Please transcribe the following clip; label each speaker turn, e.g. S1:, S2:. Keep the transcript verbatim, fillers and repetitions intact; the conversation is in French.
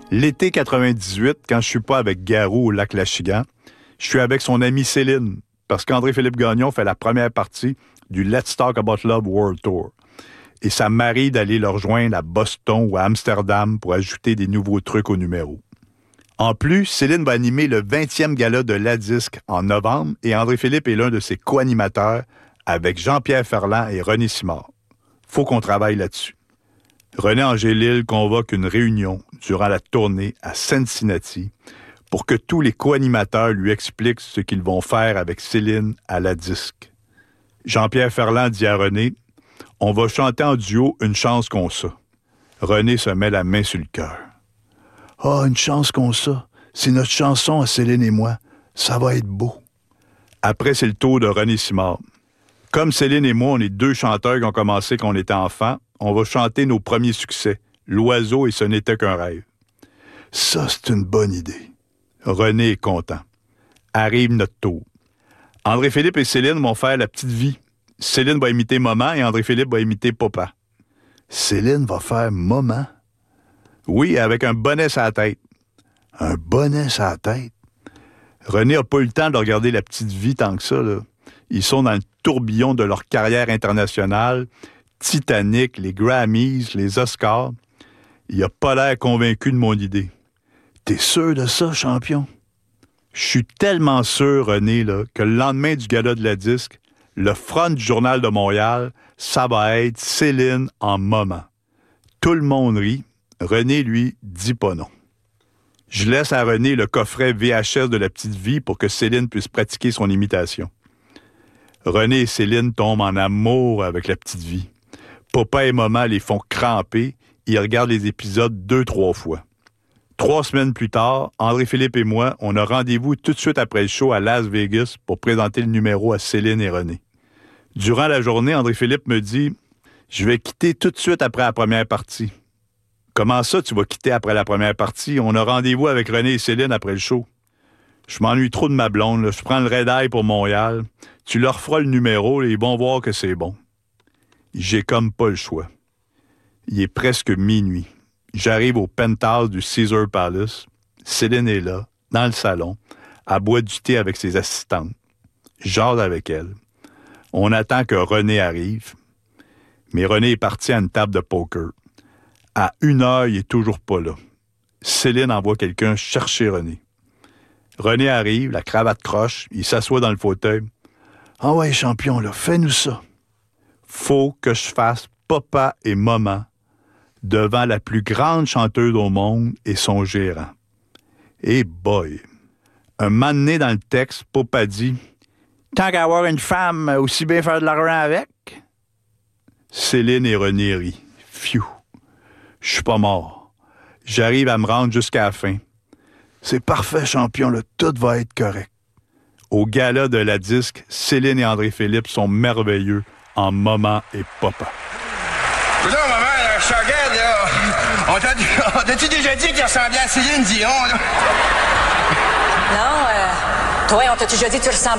S1: L'été quatre-vingt-dix-huit, quand je suis pas avec Garou au lac Lachigan, je suis avec son amie Céline, parce qu'André-Philippe Gagnon fait la première partie du Let's Talk About Love World Tour. Et ça m'arrive d'aller le rejoindre à Boston ou à Amsterdam pour ajouter des nouveaux trucs au numéro. En plus, Céline va animer le vingtième gala de La Disque en novembre et André-Philippe est l'un de ses co-animateurs avec Jean-Pierre Ferland et René Simard. Faut qu'on travaille là-dessus. René Angélil convoque une réunion durant la tournée à Cincinnati pour que tous les co-animateurs lui expliquent ce qu'ils vont faire avec Céline à La Disque. Jean-Pierre Ferland dit à René « On va chanter en duo Une chance qu'on ça ». René se met la main sur le cœur. « Ah, oh, une chance qu'on ça. C'est notre chanson à Céline et moi. Ça va être beau. » Après, c'est le tour de René Simard. Comme Céline et moi, on est deux chanteurs qui ont commencé quand on était enfants, on va chanter nos premiers succès, L'Oiseau et Ce n'était qu'un rêve. Ça, c'est une bonne idée. René est content. Arrive notre tour. André-Philippe et Céline vont faire La Petite Vie. Céline va imiter Maman et André-Philippe va imiter Papa. Céline va faire Maman? Oui, avec un bonnet sur la tête. Un bonnet sur la tête? René n'a pas eu le temps de regarder La Petite Vie tant que ça, là. Ils sont dans le tourbillon de leur carrière internationale, Titanic, les Grammys, les Oscars. Il a pas l'air convaincu de mon idée. T'es sûr de ça, champion? Je suis tellement sûr, René, là, que le lendemain du gala de La Disque, le front du Journal de Montréal, ça va être Céline en Maman. Tout le monde rit. René, lui, dit pas non. Je laisse à René le coffret V H S de La Petite Vie pour que Céline puisse pratiquer son imitation. René et Céline tombent en amour avec La Petite Vie. Papa et Maman les font cramper. Ils regardent les épisodes deux, trois fois. Trois semaines plus tard, André-Philippe et moi, on a rendez-vous tout de suite après le show à Las Vegas pour présenter le numéro à Céline et René. Durant la journée, André-Philippe me dit « Je vais quitter tout de suite après la première partie. » « Comment ça, tu vas quitter après la première partie? On a rendez-vous avec René et Céline après le show. » « Je m'ennuie trop de ma blonde. Là. Je prends le red-eye pour Montréal. Tu leur feras le numéro, là, ils vont voir que c'est bon. » J'ai comme pas le choix. Il est presque minuit. J'arrive au penthouse du Caesar Palace. Céline est là, dans le salon. Elle boit du thé avec ses assistantes. Jase avec elle. On attend que René arrive. Mais René est parti à une table de poker. À une heure, il est toujours pas là. Céline envoie quelqu'un chercher René. René arrive, la cravate croche, il s'assoit dans le fauteuil. « Ah ouais, champion, là, fais-nous ça. » Faut que je fasse Papa et Maman devant la plus grande chanteuse au monde et son gérant. Et boy! Un moment donné dans le texte, Papa dit « Tant qu'à avoir une femme, aussi bien faire de l'argent avec. » Céline et René rient. Pfiou! Je suis pas mort. J'arrive à me rendre jusqu'à la fin. C'est parfait, champion, là, tout va être correct. Au gala de La Disque, Céline et André-Philippe sont merveilleux en Maman et Papa.
S2: Non, maman, là, je te regarde, là. On t'a, on t'a-tu déjà dit qu'il ressemblait à Céline Dion, là?
S3: Non, euh, toi, on t'a déjà dit que tu ressemblais